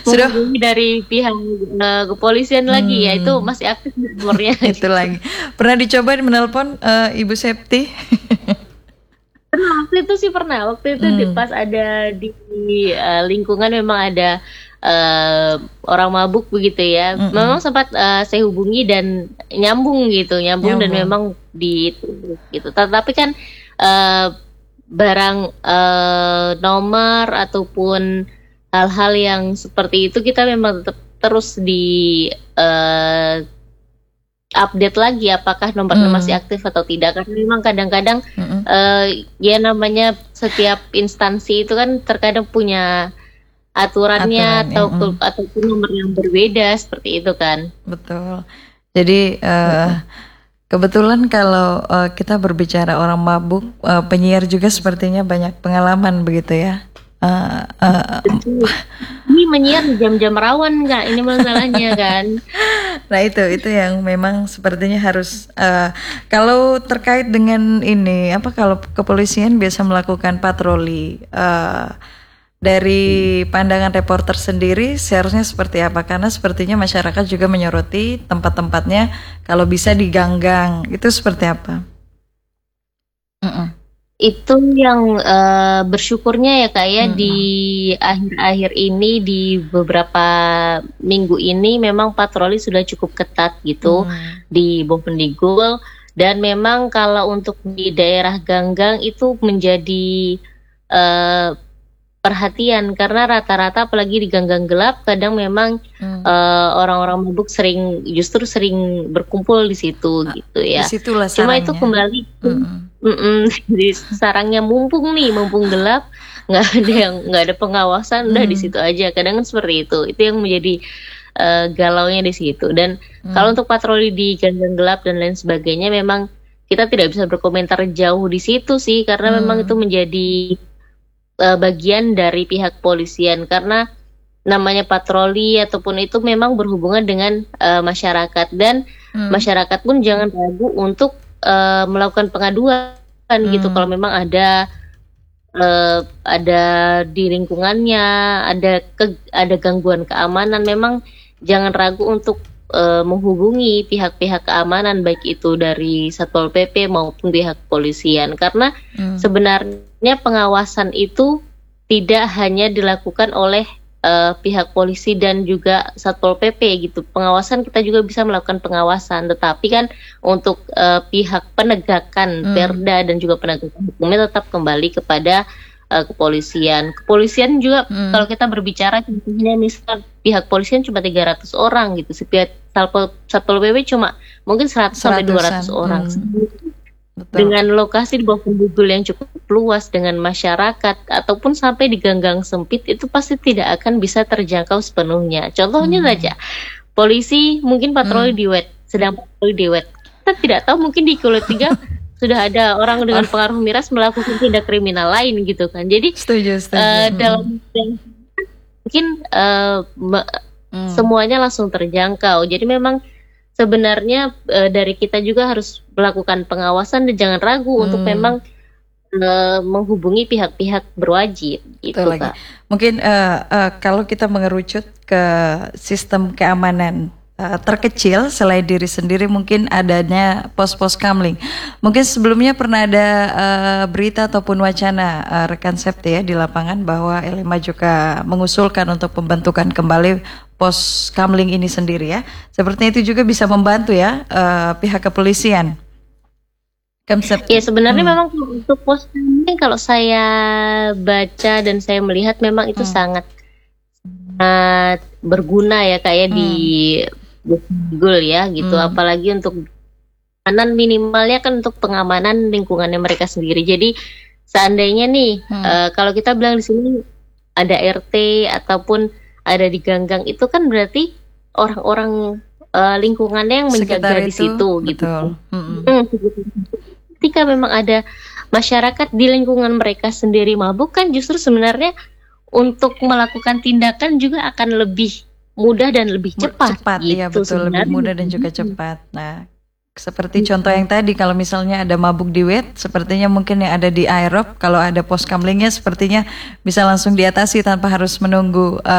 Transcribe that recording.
Sudah menghubungi dari pihak kepolisian lagi ya, itu masih aktif nomornya. itu lagi. Pernah dicoba menelpon Ibu Septi? Pernah waktu itu sih pernah. Waktu itu pas ada di lingkungan memang ada orang mabuk begitu ya. Memang sempat saya hubungi dan nyambung dan memang di gitu. Tetapi kan barang nomor ataupun hal-hal yang seperti itu kita memang tetap terus di update lagi apakah nomornya masih aktif atau tidak, karena memang kadang-kadang ya namanya setiap instansi itu kan terkadang punya aturannya ataupun nomor yang berbeda seperti itu kan. Betul. Jadi kebetulan kalau kita berbicara orang mabuk, penyiar juga sepertinya banyak pengalaman begitu ya. Ini menyiar di jam-jam rawan nggak? Ini masalahnya kan. Nah itu yang memang sepertinya harus kalau terkait dengan ini kalau kepolisian biasa melakukan patroli dari pandangan reporter sendiri seharusnya seperti apa? Karena sepertinya masyarakat juga menyoroti tempat-tempatnya kalau bisa diganggang, itu seperti apa? Itu yang bersyukurnya ya Kak ya, di akhir-akhir ini, di beberapa minggu ini memang patroli sudah cukup ketat gitu di Bovendigul, dan memang kalau untuk di daerah ganggang itu menjadi perhatian karena rata-rata apalagi di ganggang gelap kadang memang orang-orang mabuk justru sering berkumpul di situ gitu ya. Disitulah cuma sarangnya. itu kembali di sarangnya, mumpung gelap, nggak ada pengawasan, udah di situ aja. Kadang kan seperti itu yang menjadi galaunya di situ. Dan kalau untuk patroli di ganggang gelap dan lain sebagainya, memang kita tidak bisa berkomentar jauh di situ sih, karena memang itu menjadi bagian dari pihak polisian, karena namanya patroli ataupun itu memang berhubungan dengan masyarakat, dan masyarakat pun jangan ragu untuk melakukan pengaduan gitu kalau memang ada di lingkungannya ada gangguan keamanan. Memang jangan ragu untuk menghubungi pihak-pihak keamanan, baik itu dari Satpol PP maupun pihak kepolisian, karena sebenarnya pengawasan itu tidak hanya dilakukan oleh pihak polisi dan juga Satpol PP gitu. Pengawasan kita juga bisa melakukan pengawasan, tetapi kan untuk pihak penegakan perda dan juga penegakan hukumnya tetap kembali kepada kepolisian. Kepolisian juga kalau kita berbicara contohnya misal pihak polisian cuma 300 orang gitu, pihak Satpol PP cuma mungkin 100 sampai 200 orang. Betul. Dengan lokasi di bawah Bovendigul yang cukup luas dengan masyarakat ataupun sampai di ganggang sempit, itu pasti tidak akan bisa terjangkau sepenuhnya. Contohnya saja, polisi mungkin patroli di Wet, sedang patroli di Wet. Kita tidak tahu, mungkin di Kulit 3 sudah ada orang dengan pengaruh miras melakukan tindak kriminal lain gitu kan. Jadi setuju. Dalam mungkin semuanya langsung terjangkau. Jadi memang sebenarnya dari kita juga harus melakukan pengawasan dan jangan ragu untuk memang menghubungi pihak-pihak berwajib gitu Kak. Mungkin kalau kita mengerucut ke sistem keamanan terkecil selain diri sendiri, mungkin adanya pos-pos kamling. Mungkin sebelumnya pernah ada berita ataupun wacana rekan Septi ya di lapangan bahwa LMA juga mengusulkan untuk pembentukan kembali pos kamling ini sendiri ya. Sepertinya itu juga bisa membantu ya pihak kepolisian. Ya sebenarnya memang untuk pos kamling kalau saya baca dan saya melihat memang itu sangat berguna ya kayak di Google ya gitu, apalagi untuk pengamanan, minimalnya kan untuk pengamanan lingkungannya mereka sendiri. Jadi seandainya nih kalau kita bilang di sini ada RT ataupun ada di ganggang, itu kan berarti orang-orang lingkungannya yang menjaga di situ gitu. Ketika memang ada masyarakat di lingkungan mereka sendiri mabuk, kan justru sebenarnya untuk melakukan tindakan juga akan lebih mudah dan lebih cepat gitu, ya betul sebenarnya. Lebih mudah dan juga cepat. Nah seperti contoh yang tadi, kalau misalnya ada mabuk di Wet, sepertinya mungkin yang ada di Aerob, kalau ada pos kamlingnya sepertinya bisa langsung diatasi tanpa harus menunggu